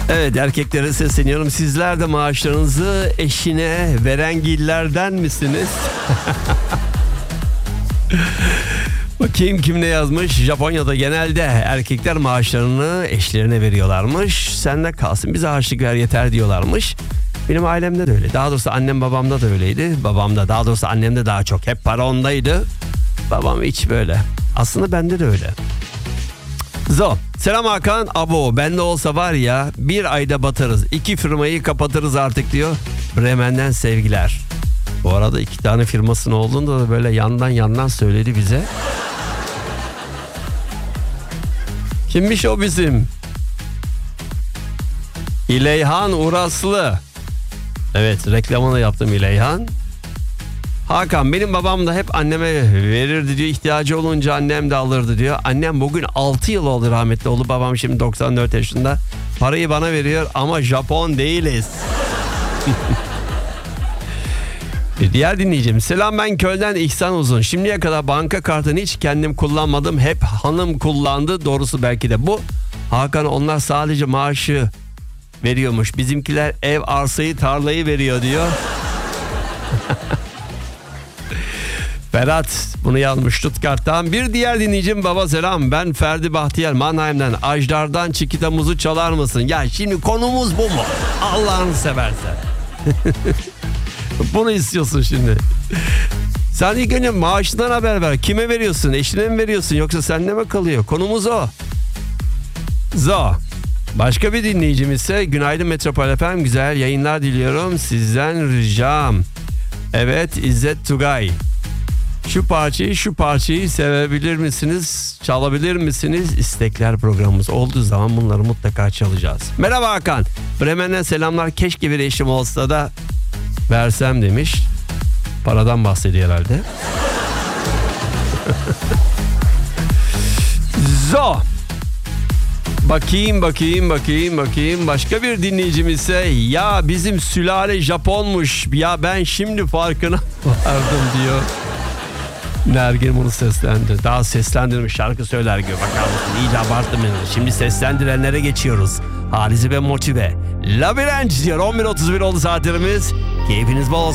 Evet, erkeklere sesleniyorum. Sizler de maaşlarınızı eşine verengillerden misiniz? Bakayım kim ne yazmış. Japonya'da genelde erkekler maaşlarını eşlerine veriyorlarmış. Sen de kalsın, bize harçlık ver yeter diyorlarmış. Benim ailemde de öyle. Daha doğrusu annem babamda da öyleydi. Babamda, daha doğrusu annemde daha çok. Hep para ondaydı. Babam hiç böyle. Aslında bende de öyle. Zo. Selam Hakan. Abo, bende olsa var ya, bir ayda batarız. 2 firmayı kapatırız artık diyor. Bremen'den sevgiler. Bu arada 2 tane firmasının olduğunu da böyle yandan söyledi bize. Kimmiş o bizim? İleyhan Uraslı. Evet, reklamını yaptım İleyhan. Hakan, benim babam da hep anneme verirdi diyor. İhtiyacı olunca annem de alırdı diyor. Annem bugün 6 yıl oldu rahmetli oldu. Babam şimdi 94 yaşında. Parayı bana veriyor ama Japon değiliz. Bir diğer dinleyicim. Selam, ben Köln'den İhsan Uzun. Şimdiye kadar banka kartını hiç kendim kullanmadım. Hep hanım kullandı. Doğrusu belki de bu. Hakan, onlar sadece maaşı veriyormuş. Bizimkiler ev, arsayı, tarlayı veriyor diyor. Ferhat bunu yazmış Stuttgart'tan. Bir diğer dinleyicim, baba selam, ben Ferdi Bahtiyar Mannheim'den. Ajdar'dan Çikita Muz'u çalar mısın? Ya şimdi konumuz bu mu? Allah'ını seversen. Bunu istiyorsun şimdi. Sen ilk önce maaşından haber ver. Kime veriyorsun? Eşine mi veriyorsun? Yoksa sende mi kalıyor? Konumuz o. Başka bir dinleyicim ise günaydın Metropol FM, güzel yayınlar diliyorum. Sizden ricam. Evet, İzzet Tugay. Şu parçayı sevebilir misiniz? Çalabilir misiniz? İstekler programımız olduğu zaman bunları mutlaka çalacağız. Merhaba Hakan. Bremen'den selamlar. Keşke bir eşim olsa da versem demiş. Paradan bahsediyor herhalde. Bakayım. Başka bir dinleyicim ise ya bizim sülale Japonmuş. Ya ben şimdi farkına vardım diyor. Nergin bunu seslendir. Daha seslendirmiş, şarkı söyler gibi. Bakalım, iyice abarttım beni. Şimdi seslendirenlere geçiyoruz. Halize ve Motive. Labirent diyor. 11.31 oldu saatlerimiz. Keyfiniz bol olsun.